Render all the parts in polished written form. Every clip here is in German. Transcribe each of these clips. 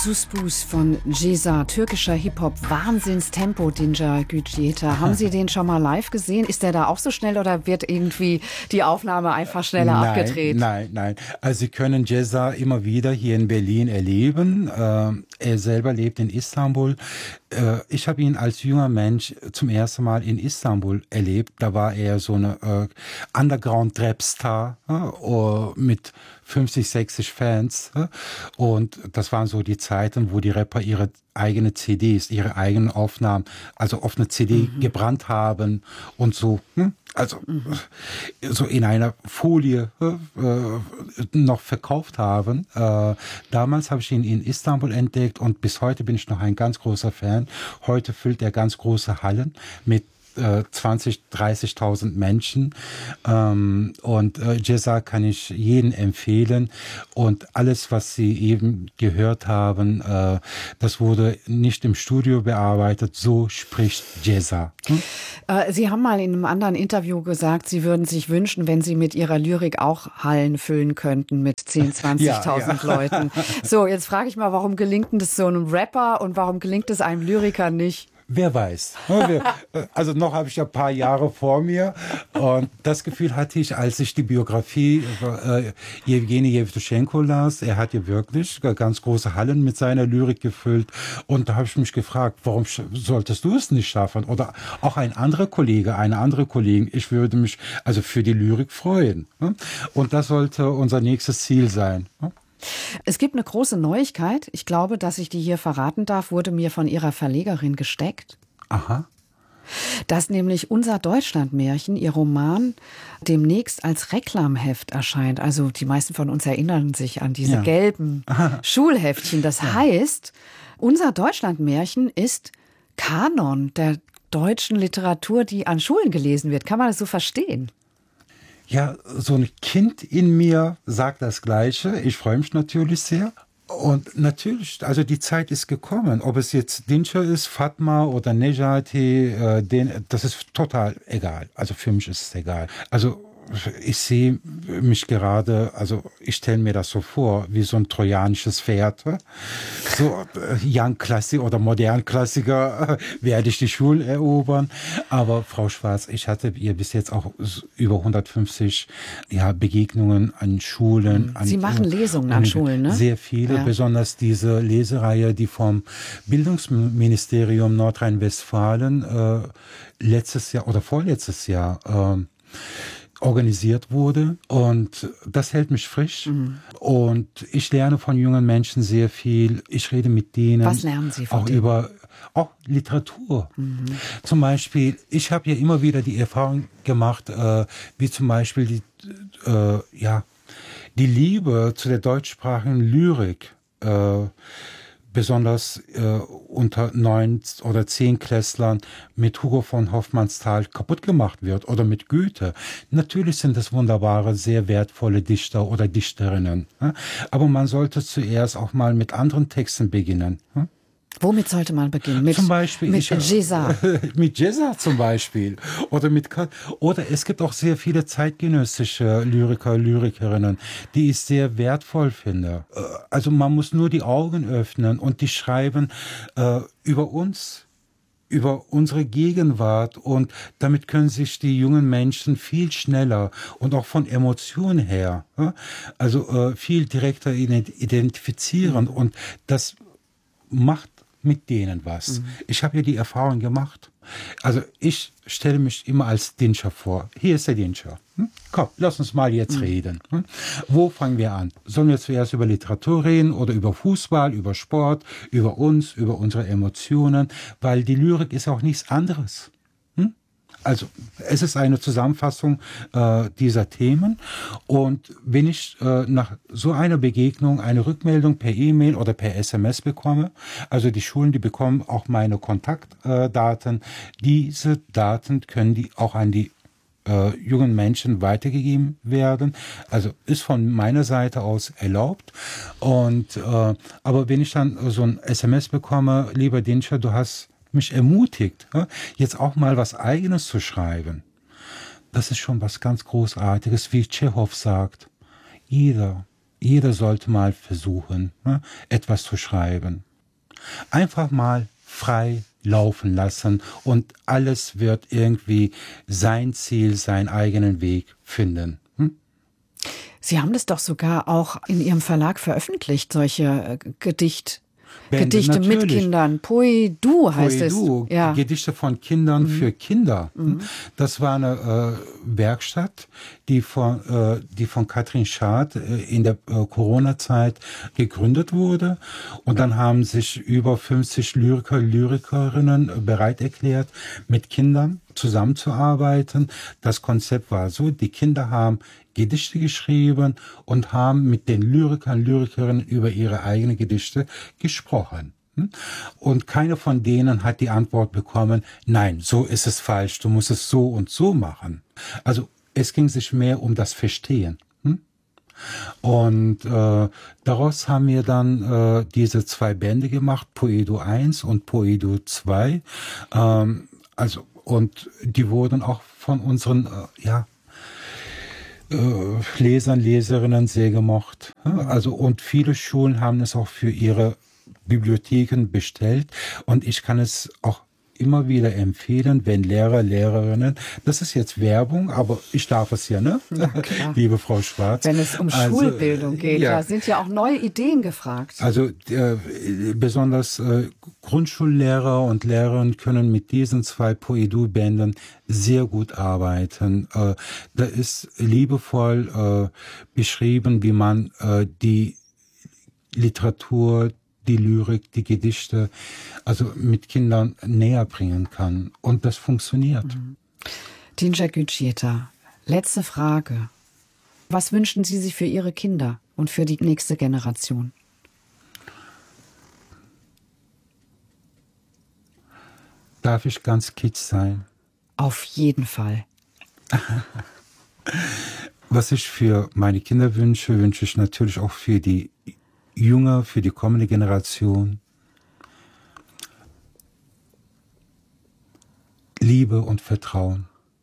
Suspus von Ceza, türkischer Hip-Hop, Wahnsinnstempo, Dincer Gücüeta. Haben Sie den schon mal live gesehen? Ist der da auch so schnell oder wird irgendwie die Aufnahme einfach schneller abgedreht? Nein. Also Sie können Ceza immer wieder hier in Berlin erleben. Er selber lebt in Istanbul. Ich habe ihn als junger Mensch zum ersten Mal in Istanbul erlebt. Da war er so eine Underground-Rap-Star mit 50, 60 Fans. Und das waren so die Zeiten, wo die Rapper ihre eigene CDs, ihre eigenen Aufnahmen, also auf eine CD gebrannt haben und so, also so in einer Folie noch verkauft haben. Damals habe ich ihn in Istanbul entdeckt und bis heute bin ich noch ein ganz großer Fan. Heute füllt er ganz große Hallen mit 20.000, 30.000 Menschen. Und Ceza kann ich jedem empfehlen. Und alles, was Sie eben gehört haben, das wurde nicht im Studio bearbeitet. So spricht Ceza. Sie haben mal in einem anderen Interview gesagt, Sie würden sich wünschen, wenn Sie mit Ihrer Lyrik auch Hallen füllen könnten mit 10.000, 20.000 Leuten. So, jetzt frage ich mal, warum gelingt das so einem Rapper und warum gelingt es einem Lyriker nicht? Wer weiß. Also noch habe ich ja ein paar Jahre vor mir. Und das Gefühl hatte ich, als ich die Biografie Jewgeni Jewtuschenko las. Er hat ja wirklich ganz große Hallen mit seiner Lyrik gefüllt. Und da habe ich mich gefragt, warum solltest du es nicht schaffen? Oder auch ein anderer Kollege, eine andere Kollegin. Ich würde mich also für die Lyrik freuen. Und das sollte unser nächstes Ziel sein. Es gibt eine große Neuigkeit. Ich glaube, dass ich die hier verraten darf, wurde mir von Ihrer Verlegerin gesteckt. Aha. Dass nämlich unser Deutschlandmärchen, Ihr Roman, demnächst als Reklamheft erscheint. Also die meisten von uns erinnern sich an diese gelben Schulheftchen. Das heißt, unser Deutschlandmärchen ist Kanon der deutschen Literatur, die an Schulen gelesen wird. Kann man das so verstehen? Ja, so ein Kind in mir sagt das Gleiche. Ich freue mich natürlich sehr. Und natürlich, also die Zeit ist gekommen. Ob es jetzt Dincer ist, Fatma oder Nejati, das ist total egal. Also für mich ist es egal. Also ich sehe mich gerade, also ich stelle mir das so vor, wie so ein trojanisches Pferd. So Young Klassiker oder Modern Klassiker werde ich die Schulen erobern. Aber Frau Schwarz, ich hatte ihr bis jetzt auch über 150 Begegnungen an Schulen. Sie machen Lesungen an Schulen, ne? Sehr viele, besonders diese Lesereihe, die vom Bildungsministerium Nordrhein-Westfalen letztes Jahr oder vorletztes Jahr organisiert wurde, und das hält mich frisch. Und ich lerne von jungen Menschen sehr viel. Ich rede mit denen. Was lernen Sie von denen? Über Literatur. Zum Beispiel, ich habe ja immer wieder die Erfahrung gemacht, wie zum Beispiel die Liebe zu der deutschsprachigen Lyrik besonders unter 9 oder 10 Klässlern mit Hugo von Hofmannsthal kaputt gemacht wird oder mit Goethe. Natürlich sind das wunderbare, sehr wertvolle Dichter oder Dichterinnen. Aber man sollte zuerst auch mal mit anderen Texten beginnen. Womit sollte man beginnen? Zum Beispiel mit Ceza. Mit Ceza zum Beispiel. Oder es gibt auch sehr viele zeitgenössische Lyriker, Lyrikerinnen, die ich sehr wertvoll finde. Also man muss nur die Augen öffnen und die schreiben über uns, über unsere Gegenwart, und damit können sich die jungen Menschen viel schneller und auch von Emotionen her, also viel direkter identifizieren, und das macht mit denen was. Ich habe ja die Erfahrung gemacht. Also ich stelle mich immer als Dincer vor. Hier ist der Dincer. Komm, lass uns mal jetzt reden. Wo fangen wir an? Sollen wir zuerst über Literatur reden oder über Fußball, über Sport, über uns, über unsere Emotionen? Weil die Lyrik ist auch nichts anderes. Also es ist eine Zusammenfassung dieser Themen, und wenn ich nach so einer Begegnung eine Rückmeldung per E-Mail oder per SMS bekomme, also die Schulen, die bekommen auch meine Kontaktdaten, diese Daten können die auch an die jungen Menschen weitergegeben werden. Also ist von meiner Seite aus erlaubt. Und aber wenn ich dann so ein SMS bekomme, lieber Dincer, du hast mich ermutigt, jetzt auch mal was Eigenes zu schreiben. Das ist schon was ganz Großartiges, wie Tschechow sagt. Jeder jeder sollte mal versuchen, etwas zu schreiben. Einfach mal frei laufen lassen und alles wird irgendwie sein Ziel, seinen eigenen Weg finden. Sie haben das doch sogar auch in Ihrem Verlag veröffentlicht, solche Gedichte Natürlich. mit Kindern. Poedu heißt Poedu, es. Ja. Gedichte von Kindern für Kinder. Das war eine Werkstatt, die von Katrin Schad in der Corona-Zeit gegründet wurde. Und dann haben sich über 50 Lyriker, Lyrikerinnen bereit erklärt, mit Kindern zusammenzuarbeiten. Das Konzept war so, die Kinder haben Gedichte geschrieben und haben mit den Lyrikern, Lyrikerinnen über ihre eigenen Gedichte gesprochen. Und keine von denen hat die Antwort bekommen, nein, so ist es falsch, du musst es so und so machen. Also es ging sich mehr um das Verstehen. Und daraus haben wir dann diese 2 Bände gemacht, Poedu 1 und Poedu 2. Und die wurden auch von unseren Lesern, Leserinnen sehr gemocht. Also, und viele Schulen haben es auch für ihre Bibliotheken bestellt. Und ich kann es auch immer wieder empfehlen, wenn Lehrer, Lehrerinnen, das ist jetzt Werbung, aber ich darf es ja, ne? Ja, liebe Frau Schwarz. Wenn es um Schulbildung geht, da sind ja auch neue Ideen gefragt. Also besonders Grundschullehrer und Lehrerinnen können mit diesen 2 Poedu-Bänden sehr gut arbeiten. Da ist liebevoll beschrieben, wie man die Literatur, die Lyrik, die Gedichte, also mit Kindern näher bringen kann. Und das funktioniert. Dinja Gütscheta, letzte Frage. Was wünschen Sie sich für Ihre Kinder und für die nächste Generation? Darf ich ganz kitsch sein? Auf jeden Fall. Was ich für meine Kinder wünsche, wünsche ich natürlich auch für die Junge, für die kommende Generation. Liebe und Vertrauen.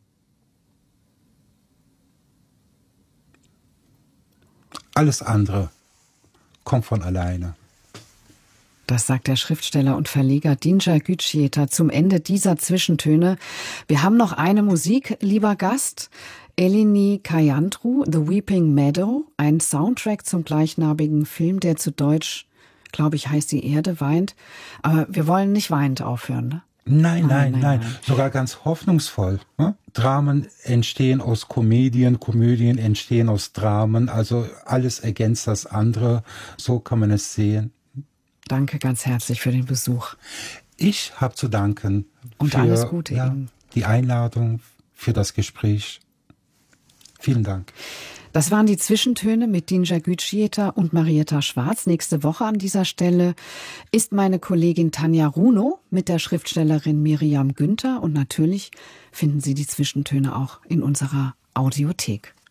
Alles andere kommt von alleine. Das sagt der Schriftsteller und Verleger Dinja Gütscheta zum Ende dieser Zwischentöne. Wir haben noch eine Musik, lieber Gast. Eleni Kayandru, The Weeping Meadow, ein Soundtrack zum gleichnamigen Film, der zu Deutsch, glaube ich, heißt Die Erde weint. Aber wir wollen nicht weinend aufhören, ne? Nein. Sogar ganz hoffnungsvoll. Ne? Dramen entstehen aus Komödien, Komödien entstehen aus Dramen. Also alles ergänzt das andere. So kann man es sehen. Danke ganz herzlich für den Besuch. Ich habe zu danken. Und für, alles Gute Ihnen. Die Einladung, für das Gespräch. Vielen Dank. Das waren die Zwischentöne mit Dinja Gütscheta und Marietta Schwarz. Nächste Woche an dieser Stelle ist meine Kollegin Tanja Runo mit der Schriftstellerin Miriam Günther. Und natürlich finden Sie die Zwischentöne auch in unserer Audiothek.